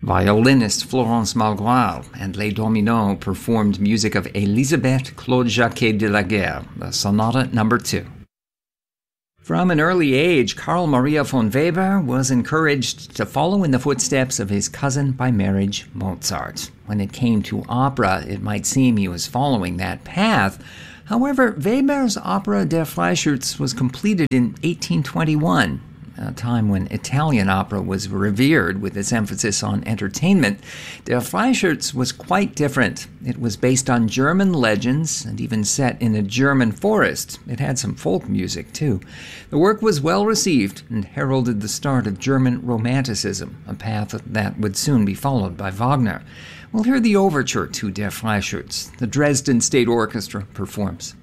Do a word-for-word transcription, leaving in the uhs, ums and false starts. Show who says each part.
Speaker 1: Violinist Florence Malgras and Les Dominos performed music of Elisabeth Claude Jacquet de la Guerre, the Sonata Number two. From an early age, Carl Maria von Weber was encouraged to follow in the footsteps of his cousin by marriage, Mozart. When it came to opera, it might seem he was following that path. However, Weber's opera Der Freischütz was completed in eighteen twenty-one, a time when Italian opera was revered with its emphasis on entertainment. Der Freischütz was quite different. It was based on German legends and even set in a German forest. It had some folk music, too. The work was well received and heralded the start of German Romanticism, a path that would soon be followed by Wagner. We'll hear the overture to Der Freischütz. The Dresden State Orchestra performs.